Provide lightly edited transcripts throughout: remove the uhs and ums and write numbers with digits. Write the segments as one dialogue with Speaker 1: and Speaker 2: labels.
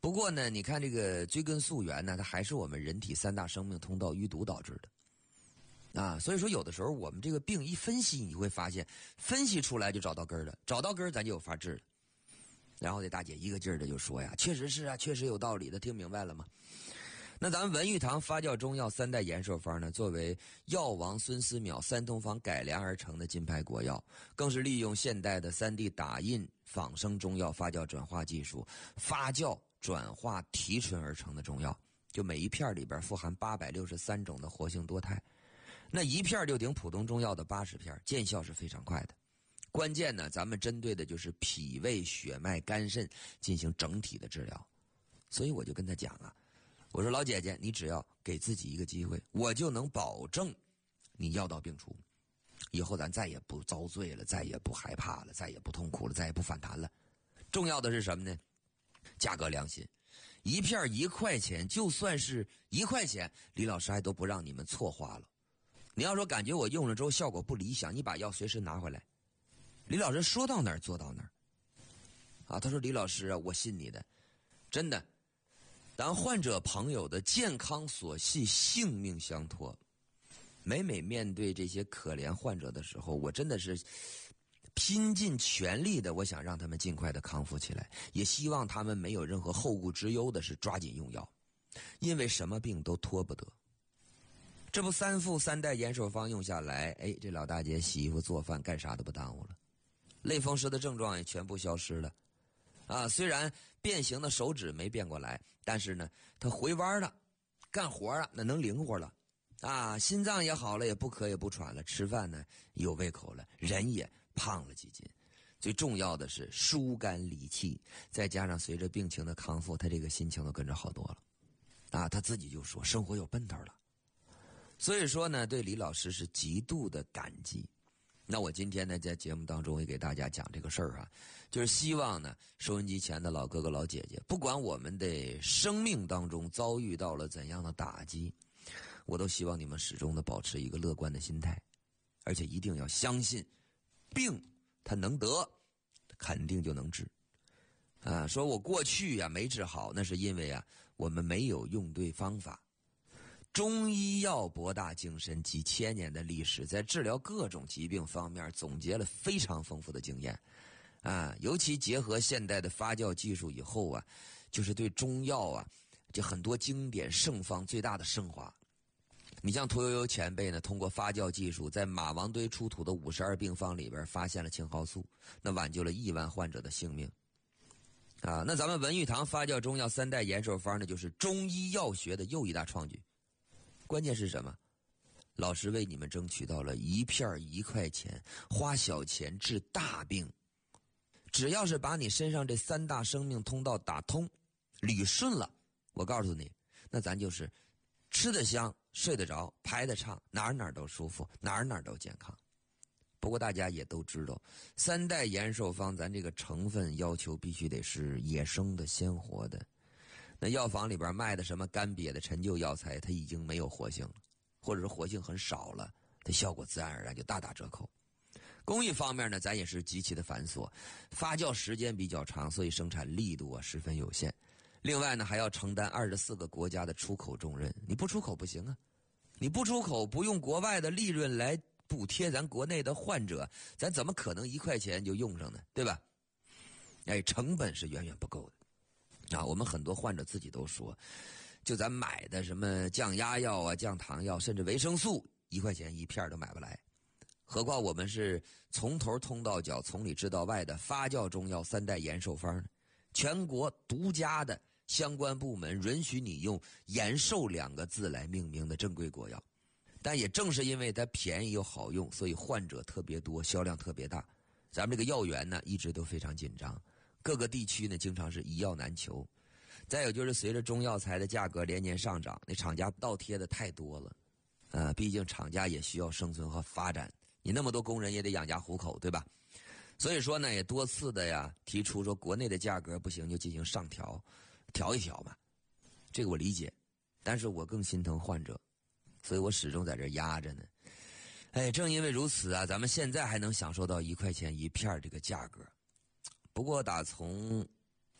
Speaker 1: 不过呢，你看这个追根溯源呢，它还是我们人体三大生命通道淤堵导致的啊。所以说，有的时候我们这个病一分析，你会发现分析出来就找到根儿了，找到根儿咱就有法治了。然后这大姐一个劲儿的就说呀，确实是啊，确实有道理的，听明白了吗？那咱们文玉堂发酵中药三代延寿方呢，作为药王孙思邈三通方改良而成的金牌国药，更是利用现代的 3D 打印仿生中药发酵转化技术，发酵转化提纯而成的中药。就每一片里边富含863种的活性多肽，那一片就顶普通中药的80片，见效是非常快的。关键呢，咱们针对的就是脾胃、血脉、肝肾进行整体的治疗。所以我就跟他讲啊，我说老姐姐，你只要给自己一个机会，我就能保证你药到病除。以后咱再也不遭罪了，再也不害怕了，再也不痛苦了，再也不反弹了。重要的是什么呢？价格良心，一片1块钱，就算是1块钱，李老师还都不让你们错花了。你要说感觉我用了之后效果不理想，你把药随时拿回来。李老师说到哪儿做到哪儿啊。他说李老师啊，我信你的，真的，当患者朋友的健康所系，性命相托，每面对这些可怜患者的时候，我真的是拼尽全力的，我想让他们尽快的康复起来，也希望他们没有任何后顾之忧的是抓紧用药，因为什么病都拖不得。这不3副3代延寿方用下来，哎，这老大姐洗衣服做饭干啥都不耽误了，类风湿的症状也全部消失了啊。虽然变形的手指没变过来，但是呢他回弯了，干活了，那能灵活了啊，心脏也好了，也不渴也不喘了，吃饭呢有胃口了，人也胖了几斤。最重要的是疏肝理气，再加上随着病情的康复，他这个心情都跟着好多了啊。他自己就说生活有奔头了。所以说呢，对李老师是极度的感激。那我今天呢，在节目当中也给大家讲这个事儿啊，就是希望呢，收音机前的老哥哥老姐姐，不管我们的生命当中遭遇到了怎样的打击，我都希望你们始终的保持一个乐观的心态，而且一定要相信，病它能得，肯定就能治。啊，说我过去呀没治好，那是因为啊我们没有用对方法。中医药博大精深，几千年的历史，在治疗各种疾病方面总结了非常丰富的经验啊，尤其结合现代的发酵技术以后啊，就是对中药啊这很多经典圣方最大的升华。你像屠呦呦前辈呢，通过发酵技术，在马王堆出土的52病方里边发现了青蒿素，那挽救了亿万患者的性命啊。那咱们文玉堂发酵中药3代延寿方呢，就是中医药学的又一大创举。关键是什么？老师为你们争取到了一片1块钱，花小钱治大病。只要是把你身上这3大生命通道打通捋顺了，我告诉你，那咱就是吃得香，睡得着，排得畅，哪儿都舒服，哪儿都健康。不过大家也都知道，3代延寿方咱这个成分要求必须得是野生的鲜活的，那药房里边卖的什么干瘪的陈旧药材，它已经没有活性了，或者是活性很少了，它效果自然而然就大打折扣。工艺方面呢，咱也是极其的繁琐，发酵时间比较长，所以生产力度啊十分有限。另外呢，还要承担24个国家的出口重任，你不出口不行啊，你不出口，不用国外的利润来补贴咱国内的患者，咱怎么可能1块钱就用上呢？对吧？哎，成本是远远不够的。啊，我们很多患者自己都说，就咱买的什么降压药啊、降糖药，甚至维生素，1块钱一片都买不来。何况我们是从头通到脚、从里治到外的发酵中药3代延寿方呢，全国独家的相关部门允许你用延寿2个字来命名的正规国药。但也正是因为它便宜又好用，所以患者特别多，销量特别大。咱们这个药源呢，一直都非常紧张。各个地区呢，经常是一药难求。再有就是随着中药材的价格连年上涨，那厂家倒贴的太多了，毕竟厂家也需要生存和发展，你那么多工人也得养家糊口，对吧？所以说呢，也多次的呀提出说国内的价格不行就进行上调，调一调嘛。这个我理解，但是我更心疼患者，所以我始终在这压着呢。哎，正因为如此啊，咱们现在还能享受到1块钱一片这个价格。不过打从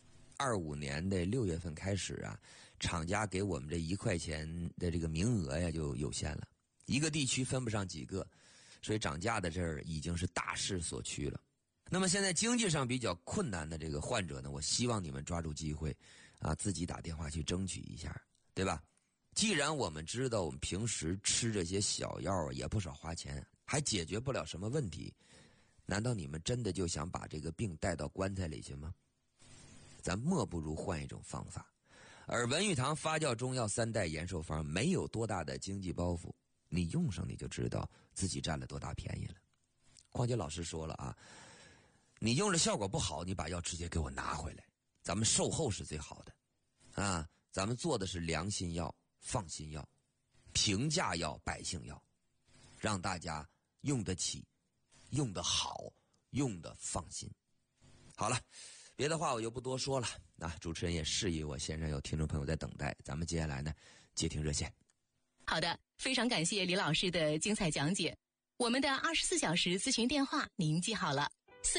Speaker 1: 25年的6月份开始啊，厂家给我们这1块钱的这个名额呀就有限了，一个地区分不上几个，所以涨价的这儿已经是大势所趋了。那么现在经济上比较困难的这个患者呢，我希望你们抓住机会啊，自己打电话去争取一下，对吧？既然我们知道我们平时吃这些小药也不少花钱，还解决不了什么问题，难道你们真的就想把这个病带到棺材里去吗？咱莫不如换一种方法。而文玉堂发酵中药3代延寿方没有多大的经济包袱，你用上你就知道自己占了多大便宜了。况且老师说了啊，你用着效果不好，你把药直接给我拿回来，咱们售后是最好的啊。咱们做的是良心药、放心药、平价药、百姓药，让大家用得起、用得好、用得放心。好了，别的话我就不多说了。主持人也示意我线上有听众朋友在等待，咱们接下来呢接听热线。
Speaker 2: 好的，非常感谢李老师的精彩讲解。我们的24小时咨询电话您记好了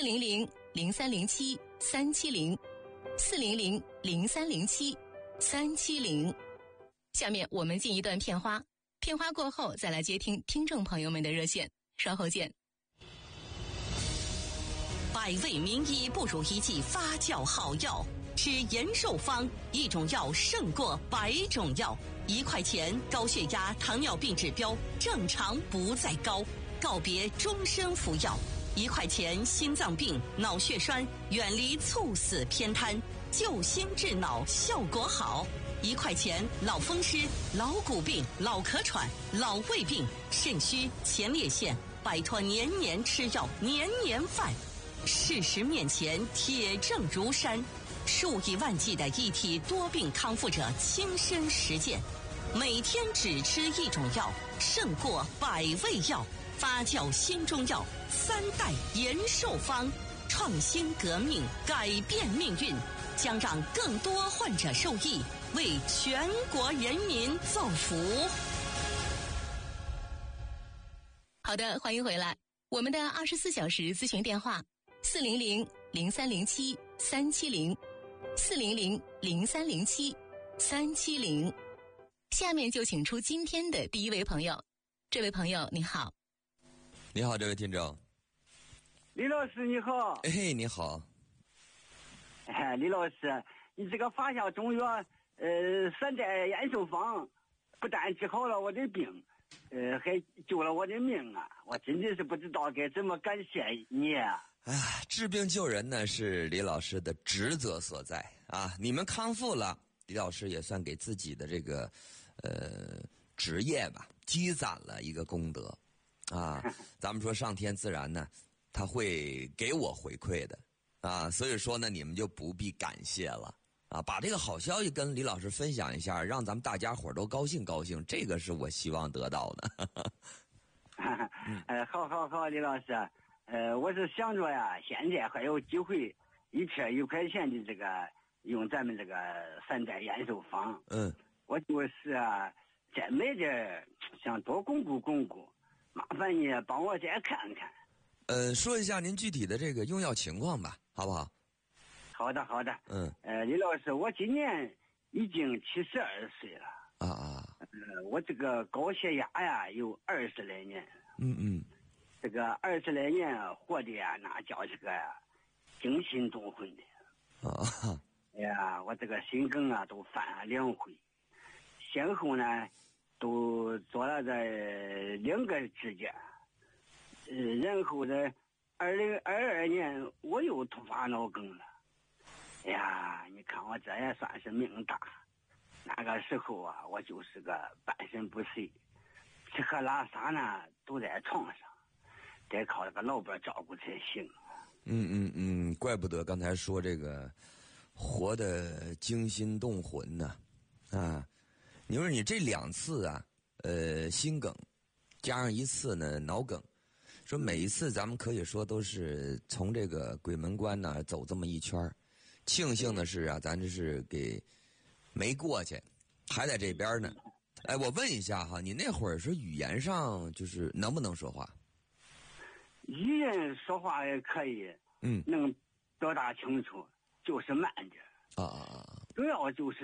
Speaker 2: ，400-0307-370，400-0307-370。下面我们进一段片花，片花过后再来接听听众朋友们的热线，稍后见。
Speaker 3: 百味名医不如一剂发酵好药，吃延寿方，一种药胜过100种药。1块钱，高血压、糖尿病指标正常不再高，告别终身服药。1块钱，心脏病、脑血栓远离猝死偏瘫，救心治脑效果好。1块钱，老风湿、老骨病、老咳喘、老胃病、肾虚、前列腺，摆脱年年吃药、年年犯。事实面前，铁证如山，数以万计的一体多病康复者亲身实践，每天只吃一种药，胜过100味药。发酵新中药3代延寿方，创新革命，改变命运，将让更多患者受益，为全国人民造福。
Speaker 2: 好的，欢迎回来。我们的24小时咨询电话400-0307-370，400-0307-370。下面就请出今天的第一位朋友。这位朋友你好。
Speaker 1: 你好，这位听众。
Speaker 4: 李老师你好。
Speaker 1: 哎，你好。
Speaker 4: 李老师，你这个发酵中药3代延寿方，不但治好了我的病，还救了我的命啊！我真的是不知道该怎么感谢你啊！
Speaker 1: 治病救人呢是李老师的职责所在啊！你们康复了，李老师也算给自己的这个职业吧积攒了一个功德啊！咱们说上天自然呢，他会给我回馈的啊！所以说呢，你们就不必感谢了啊！把这个好消息跟李老师分享一下，让咱们大家伙都高兴高兴，这个是我希望得到的。
Speaker 4: 好，李老师，我是想着呀，现在还有机会一片1块钱的这个用咱们这个3代延寿方，我就是再买点，想多巩固，麻烦你帮我再看看。
Speaker 1: 说一下您具体的这个用药情况吧，好不好？
Speaker 4: 好的。李老师，我今年已经72岁了。我这个高血压呀有20来年了。这个20来年活的呀，那叫这个惊心动魂的。哎呀，我这个心梗啊都犯了2回，先后呢都做了这2个指甲，然后呢2022年我又突发脑梗了。哎呀，你看我这也算是命大。那个时候啊，我就是个半身不遂，吃喝拉撒呢都在床上，得靠这个老伴照顾才行。
Speaker 1: 怪不得刚才说这个活得惊心动魂呢。你说你这2次啊，心梗，加上1次呢脑梗，说每一次咱们可以说都是从这个鬼门关呢走这么一圈。庆幸的是啊，咱这是给没过去，还在这边呢。我问一下哈，你那会儿是语言上就是能不能说话？
Speaker 4: 语言说话也可以，能表达清楚，就是慢点。
Speaker 1: 啊啊啊！
Speaker 4: 主要就是。